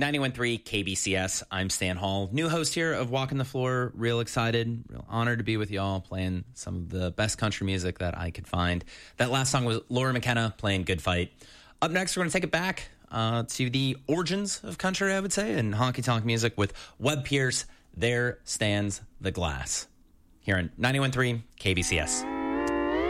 91.3 KBCS. I'm Stan Hall, new host here of Walking the Floor. Real excited, real honored to be with y'all, playing some of the best country music that I could find. That last song was Laura McKenna playing Good Fight. Up next, we're going to take it back to the origins of country, I would say, and honky-tonk music with Webb Pierce. There Stands the Glass. Here on 91.3 KBCS.